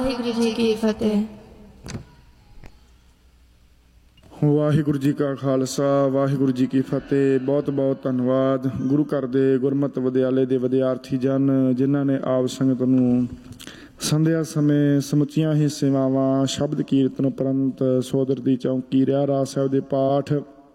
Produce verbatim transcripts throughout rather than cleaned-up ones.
ਵਾਹਿਗੁਰੂ ਜੀ ਕੀ ਫਤਿਹ। ਵਾਹਿਗੁਰੂ ਜੀ ਕਾ ਖਾਲਸਾ ਵਾਹਿਗੁਰੂ ਜੀ ਕੀ ਫਤਿਹ। ਬਹੁਤ ਬਹੁਤ ਧੰਨਵਾਦ ਗੁਰੂ ਘਰ ਦੇ ਗੁਰਮਤਿ ਵਿਦਿਆਲੇ ਦੇ ਵਿਦਿਆਰਥੀ ਜਨ, ਜਿਨ੍ਹਾਂ ਨੇ ਆਪ ਸੰਗਤ ਨੂੰ ਸੰਧਿਆ ਸਮੇਂ ਸਮੁੱਚੀਆਂ ਹੀ ਸੇਵਾਵਾਂ, ਸ਼ਬਦ ਕੀਰਤਨ ਉਪਰੰਤ ਸੋਦਰ ਦੀ ਚੌਂਕੀ, ਰਹਿਰਾਸ ਸਾਹਿਬ ਦੇ ਪਾਠ,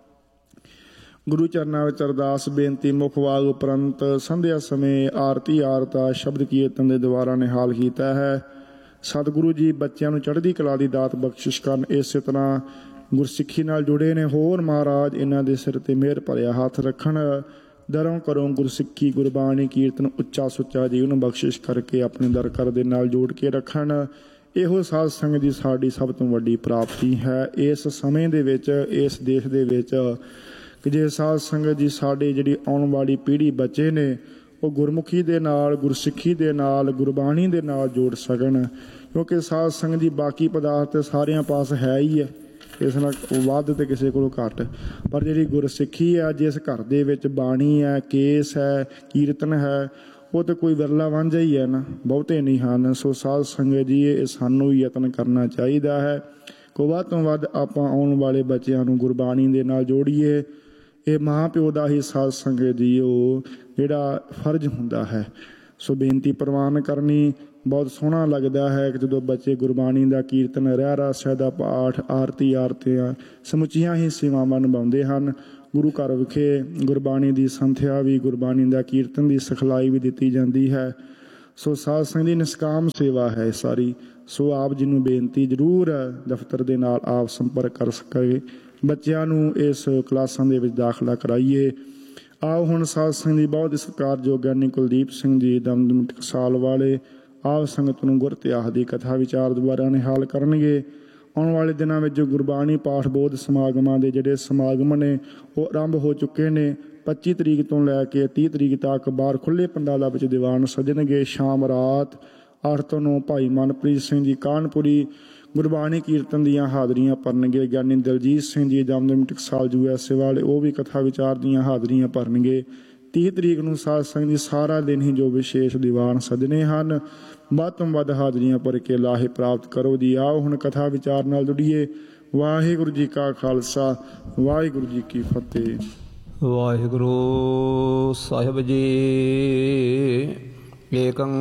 ਗੁਰੂ ਚਰਨਾਂ ਵਿੱਚ ਅਰਦਾਸ ਬੇਨਤੀ, ਮੁੱਖ ਵਾਗ ਉਪਰੰਤ ਸੰਧਿਆ ਸਮੇਂ ਆਰਤੀ ਆਰਤਾ ਸ਼ਬਦ ਕੀਰਤਨ ਦੇ ਦੁਆਰਾ ਨਿਹਾਲ ਕੀਤਾ ਹੈ। ਸਤਿਗੁਰੂ ਜੀ ਬੱਚਿਆਂ ਨੂੰ ਚੜ੍ਹਦੀ ਕਲਾ ਦੀ ਦਾਤ ਬਖਸ਼ਿਸ਼ ਕਰਨ। ਇਸੇ ਤਰ੍ਹਾਂ ਗੁਰਸਿੱਖੀ ਨਾਲ ਜੁੜੇ ਨੇ ਹੋਰ ਮਹਾਰਾਜ ਇਹਨਾਂ ਦੇ ਸਿਰ ਤੇ ਮਿਹਰ ਭਰਿਆ ਹੱਥ ਰੱਖਣ। ਦਰੋਂ ਕਰੋ ਗੁਰਸਿੱਖੀ ਗੁਰਬਾਣੀ ਕੀਰਤਨ ਉੱਚਾ ਸੁੱਚਾ ਜੀਵਨ ਨੂੰ ਬਖਸ਼ਿਸ਼ ਕਰਕੇ ਆਪਣੇ ਦਰ ਕਰ ਦੇ ਨਾਲ ਜੋੜ ਕੇ ਰੱਖਣ। ਇਹੋ ਸਾਧ ਸੰਗਤ ਦੀ ਸਾਡੀ ਸਭ ਤੋਂ ਵੱਡੀ ਪ੍ਰਾਪਤੀ ਹੈ ਇਸ ਸਮੇਂ ਦੇ ਵਿੱਚ, ਇਸ ਦੇਸ਼ ਦੇ ਵਿੱਚ, ਕਿ ਜੇ ਸਾਧ ਸੰਗਤ ਜੀ ਸਾਡੇ ਜਿਹੜੀ ਆਉਣ ਵਾਲੀ ਪੀੜ੍ਹੀ ਬੱਚੇ ਨੇ ਉਹ ਗੁਰਮੁਖੀ ਦੇ ਨਾਲ, ਗੁਰਸਿੱਖੀ ਦੇ ਨਾਲ, ਗੁਰਬਾਣੀ ਦੇ ਨਾਲ ਜੋੜ ਸਕਣ। ਕਿਉਂਕਿ ਸਾਧ ਸੰਗਤ ਦੀ ਬਾਕੀ ਪਦਾਰਥ ਸਾਰਿਆਂ ਪਾਸ ਹੈ ਹੀ ਹੈ, ਇਸ ਨਾਲ ਵੱਧ ਤੇ ਕਿਸੇ ਕੋਲੋਂ ਘੱਟ, ਪਰ ਜਿਹੜੀ ਗੁਰਸਿੱਖੀ ਹੈ, ਜਿਸ ਘਰ ਦੇ ਵਿੱਚ ਬਾਣੀ ਹੈ, ਕੇਸ ਹੈ, ਕੀਰਤਨ ਹੈ, ਉਹ ਤਾਂ ਕੋਈ ਵਿਰਲਾ ਵਾਂਝਾ ਹੀ ਹੈ ਨਾ, ਬਹੁਤੇ ਨਹੀਂ ਹਨ। ਸੋ ਸਾਧ ਸੰਗਤ ਜੀ ਇਹ ਸਾਨੂੰ ਯਤਨ ਕਰਨਾ ਚਾਹੀਦਾ ਹੈ ਕਿ ਵੱਧ ਤੋਂ ਵੱਧ ਆਪਾਂ ਆਉਣ ਵਾਲੇ ਬੱਚਿਆਂ ਨੂੰ ਗੁਰਬਾਣੀ ਦੇ ਨਾਲ ਜੋੜੀਏ। ਇਹ ਮਾਂ ਪਿਓ ਦਾ ਹੀ ਸਾਧ ਸੰਗਤ ਜੀ ਉਹ ਜਿਹੜਾ ਫਰਜ਼ ਹੁੰਦਾ ਹੈ। ਸੋ ਬੇਨਤੀ ਪ੍ਰਵਾਨ ਕਰਨੀ। ਬਹੁਤ ਸੋਹਣਾ ਲੱਗਦਾ ਹੈ ਕਿ ਜਦੋਂ ਬੱਚੇ ਗੁਰਬਾਣੀ ਦਾ ਕੀਰਤਨ, ਰਹਿਰਾਸ ਸਾਹਿਬ ਦਾ ਪਾਠ, ਆਰਤੀ ਆਰਤੀਆਂ ਸਮੁੱਚੀਆਂ ਹੀ ਸੇਵਾਵਾਂ ਨਿਭਾਉਂਦੇ ਹਨ। ਗੁਰੂ ਘਰ ਵਿਖੇ ਗੁਰਬਾਣੀ ਦੀ ਸੰਥਿਆ ਵੀ, ਗੁਰਬਾਣੀ ਦਾ ਕੀਰਤਨ ਦੀ ਸਿਖਲਾਈ ਵੀ ਦਿੱਤੀ ਜਾਂਦੀ ਹੈ। ਸੋ ਸਾਧ ਸੰਗਤ ਦੀ ਨਿਸ਼ਕਾਮ ਸੇਵਾ ਹੈ ਸਾਰੀ। ਸੋ ਆਪ ਜੀ ਨੂੰ ਬੇਨਤੀ ਜ਼ਰੂਰ ਦਫ਼ਤਰ ਦੇ ਨਾਲ ਆਪ ਸੰਪਰਕ ਕਰ ਸਕੇ, ਬੱਚਿਆਂ ਨੂੰ ਇਸ ਕਲਾਸਾਂ ਦੇ ਵਿੱਚ ਦਾਖਲਾ ਕਰਾਈਏ। ਆਓ ਹੁਣ ਸਾਧ ਸੰਗਤ ਦੀ ਬਹੁਤ ਸਤਿਕਾਰਯੋਗ ਗਿਆਨੀ ਕੁਲਦੀਪ ਸਿੰਘ ਜੀ ਦਮਦਮੀ ਟਕਸਾਲ ਵਾਲੇ ਆਪ ਸੰਗਤ ਨੂੰ ਗੁਰ ਇਤਿਹਾਸ ਦੀ ਕਥਾ ਵਿਚਾਰ ਦੁਆਰਾ ਨਿਹਾਲ ਕਰਨਗੇ। ਆਉਣ ਵਾਲੇ ਦਿਨਾਂ ਵਿੱਚ ਜੋ ਗੁਰਬਾਣੀ ਪਾਠ ਬੋਧ ਸਮਾਗਮਾਂ ਦੇ ਜਿਹੜੇ ਸਮਾਗਮ ਨੇ ਉਹ ਆਰੰਭ ਹੋ ਚੁੱਕੇ ਨੇ। ਪੱਚੀ ਤਰੀਕ ਤੋਂ ਲੈ ਕੇ ਤੀਹ ਤਰੀਕ ਤੱਕ ਬਾਹਰ ਖੁੱਲ੍ਹੇ ਪੰਡਾਲਾਂ ਵਿੱਚ ਦੀਵਾਨ ਸਜਣਗੇ। ਸ਼ਾਮ ਰਾਤ ਅੱਠ ਤੋਂ ਨੌ ਭਾਈ ਮਨਪ੍ਰੀਤ ਸਿੰਘ ਜੀ ਕਾਨਪੁਰੀ ਗੁਰਬਾਣੀ ਕੀਰਤਨ ਦੀਆਂ ਹਾਜ਼ਰੀਆਂ ਭਰਨਗੇ। ਗਿਆਨੀ Daljit Singh ji Damdami Taksal U S A ਵਾਲੇ ਉਹ ਵੀ ਕਥਾ ਵਿਚਾਰ ਦੀਆਂ ਹਾਜ਼ਰੀਆਂ ਭਰਨਗੇ। ਤੀਹ ਤਰੀਕ ਨੂੰ ਸਾਧ ਸੰਗਤ ਦੀ ਸਾਰਾ ਦਿਨ ਹੀ ਜੋ ਵਿਸ਼ੇਸ਼ ਦੀਵਾਨ ਸਜਣੇ ਹਨ, ਵੱਧ ਤੋਂ ਵੱਧ ਹਾਜ਼ਰੀਆਂ ਭਰ ਕੇ ਲਾਹੇ ਪ੍ਰਾਪਤ ਕਰੋ ਜੀ। ਆਓ ਹੁਣ ਕਥਾ ਵਿਚਾਰ ਨਾਲ ਜੁੜੀਏ। ਵਾਹਿਗੁਰੂ ਜੀ ਕਾ ਖਾਲਸਾ ਵਾਹਿਗੁਰੂ ਜੀ ਕੀ ਫਤਿਹ। ਵਾਹਿਗੁਰੂ ਸਾਹਿਬ ਜੀ ਏਕੰ